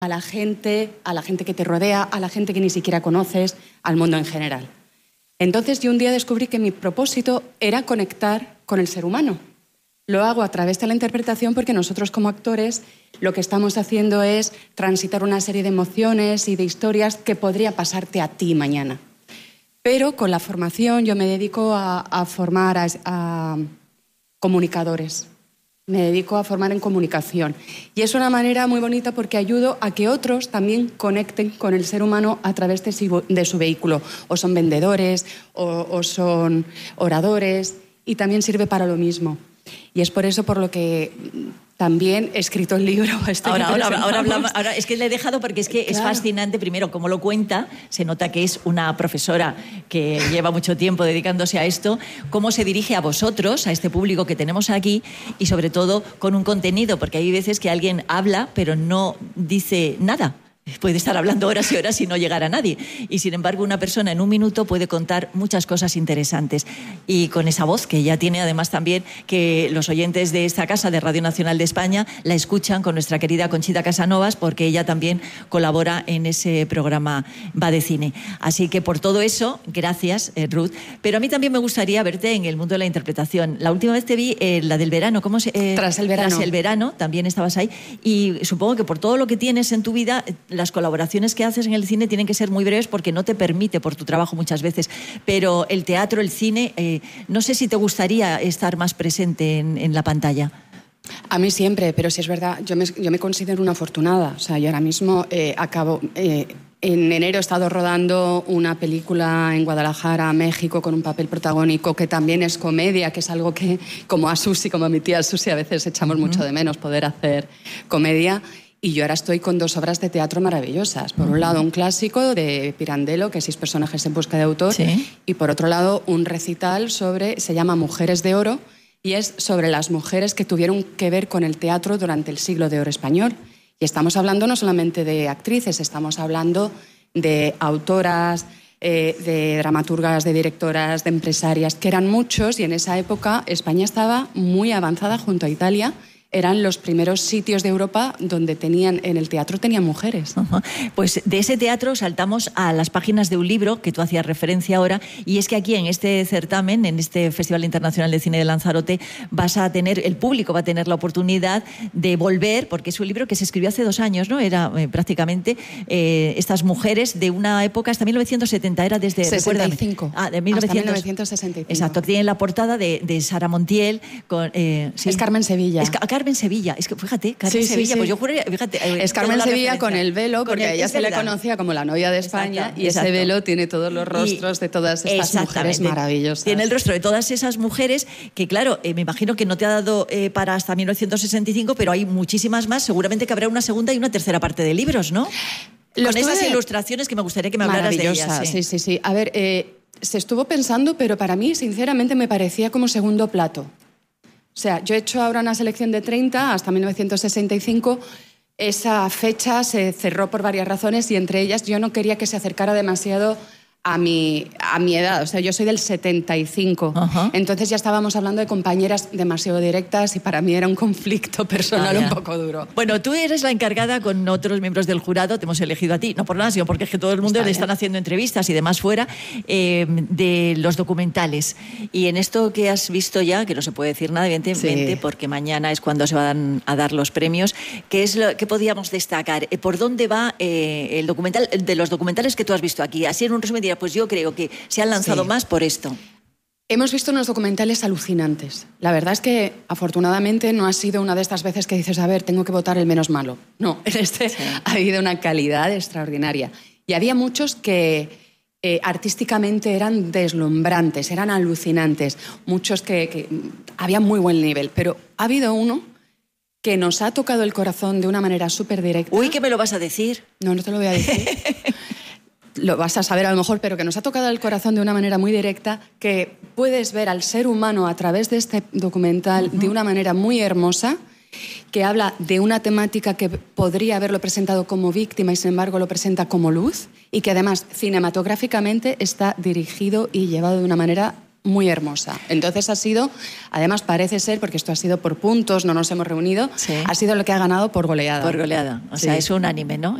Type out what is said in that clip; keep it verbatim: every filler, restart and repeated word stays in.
a la gente, a la gente que te rodea, a la gente que ni siquiera conoces, al mundo en general. Entonces yo un día descubrí que mi propósito era conectar con el ser humano. Lo hago a través de la interpretación porque nosotros como actores lo que estamos haciendo es transitar una serie de emociones y de historias que podría pasarte a ti mañana. Pero con la formación yo me dedico a, a formar a, a comunicadores. Me dedico a formar en comunicación. Y es una manera muy bonita porque ayudo a que otros también conecten con el ser humano a través de su, de su vehículo. O son vendedores, o, o son oradores, y también sirve para lo mismo. Y es por eso por lo que también he escrito el libro. Este ahora, ahora, ahora, hablamos, ahora, es que le he dejado porque es que claro. Es fascinante, primero, cómo lo cuenta, se nota que es una profesora que lleva mucho tiempo dedicándose a esto, cómo se dirige a vosotros, a este público que tenemos aquí, y sobre todo con un contenido, porque hay veces que alguien habla pero no dice nada. Puede estar hablando horas y horas y no llegar a nadie. Y sin embargo, una persona en un minuto puede contar muchas cosas interesantes. Y con esa voz que ya tiene, además también, que los oyentes de esta casa, de Radio Nacional de España, la escuchan con nuestra querida Conchita Casanovas, porque ella también colabora en ese programa Va de Cine. Así que por todo eso, gracias, eh, Ruth. Pero a mí también me gustaría verte en el mundo de la interpretación. La última vez te vi, eh, la del verano. ¿Cómo se, eh, Tras el verano. Tras el verano, también estabas ahí. Y supongo que por todo lo que tienes en tu vida, las colaboraciones que haces en el cine tienen que ser muy breves porque no te permite por tu trabajo muchas veces, pero el teatro, el cine, eh, no sé si te gustaría estar más presente en, en la pantalla. A mí siempre, pero si es verdad, yo me, yo me considero una afortunada. O sea, yo ahora mismo eh, acabo... Eh, en enero he estado rodando una película en Guadalajara, México, con un papel protagónico que también es comedia, que es algo que, como a Susi, como a mi tía Susi, a veces echamos uh-huh. mucho de menos poder hacer comedia. Y yo ahora estoy con dos obras de teatro maravillosas. Por un lado, un clásico de Pirandello, que es Seis personajes en busca de autor. ¿Sí? Y por otro lado, un recital sobre, se llama Mujeres de Oro, y es sobre las mujeres que tuvieron que ver con el teatro durante el siglo de oro español. Y estamos hablando no solamente de actrices, estamos hablando de autoras, eh, de dramaturgas, de directoras, de empresarias, que eran muchos, y en esa época España estaba muy avanzada junto a Italia. Eran los primeros sitios de Europa donde tenían, en el teatro tenían mujeres. Uh-huh. Pues de ese teatro saltamos a las páginas de un libro que tú hacías referencia ahora, y es que aquí en este certamen, en este Festival Internacional de Cine de Lanzarote, vas a tener, el público va a tener la oportunidad de volver, porque es un libro que se escribió hace dos años, ¿no? Era eh, prácticamente eh, estas mujeres de una época, hasta mil novecientos setenta, era desde... sesenta y cinco. Ah, de mil novecientos... Hasta mil novecientos sesenta y cinco. Exacto, tiene la portada de, de Sara Montiel. Con, eh, ¿sí? Es Carmen Sevilla. Es Carmen Sevilla, es que fíjate, Carmen sí, Sevilla, sí, sí. pues yo juré, fíjate. Eh, es Carmen Sevilla con el velo, porque a ella se le conocía como la novia de España, exacto, y ese exacto. velo tiene todos los rostros y, de todas estas mujeres maravillosas. Tiene el rostro de todas esas mujeres que, claro, eh, me imagino que no te ha dado eh, para hasta mil novecientos sesenta y cinco, pero hay muchísimas más, seguramente que habrá una segunda y una tercera parte de libros, ¿no? Los con esas de... ilustraciones que me gustaría que me hablaras de ellas. Sí, sí, sí. sí. A ver, eh, se estuvo pensando, pero para mí, sinceramente, me parecía como segundo plato. O sea, yo he hecho ahora una selección de treinta hasta mil novecientos sesenta y cinco. Esa fecha se cerró por varias razones y entre ellas yo no quería que se acercara demasiado a mi, a mi edad. O sea, yo soy del setenta y cinco. Uh-huh. Entonces ya estábamos hablando de compañeras demasiado directas y para mí era un conflicto personal ah, un poco duro. Bueno, tú eres la encargada con otros miembros del jurado, te hemos elegido a ti, no por nada, sino porque es que todo el mundo Está le bien. Están haciendo entrevistas y demás fuera, eh, de los documentales. Y en esto que has visto ya, que no se puede decir nada, evidentemente, sí. porque mañana es cuando se van a dar los premios, ¿qué es lo que podíamos destacar? ¿Por dónde va eh, el documental, de los documentales que tú has visto aquí? Así en un resumen, pues yo creo que se han lanzado sí. más por esto. Hemos visto unos documentales alucinantes. La verdad es que, afortunadamente, no ha sido una de estas veces que dices, a ver, tengo que votar el menos malo. No, en este sí. ha habido una calidad extraordinaria. Y había muchos que eh, artísticamente eran deslumbrantes, eran alucinantes. Muchos que, que había muy buen nivel. Pero ha habido uno que nos ha tocado el corazón de una manera súper directa. Uy, ¿qué me lo vas a decir? No, no te lo voy a decir. Lo vas a saber a lo mejor, pero que nos ha tocado el corazón de una manera muy directa, que puedes ver al ser humano a través de este documental uh-huh. de una manera muy hermosa, que habla de una temática que podría haberlo presentado como víctima y sin embargo lo presenta como luz, y que además cinematográficamente está dirigido y llevado de una manera muy hermosa. Entonces ha sido, además parece ser, porque esto ha sido por puntos, no nos hemos reunido, sí. ha sido lo que ha ganado por goleada. Por goleada, o sí. sea, es unánime, ¿no?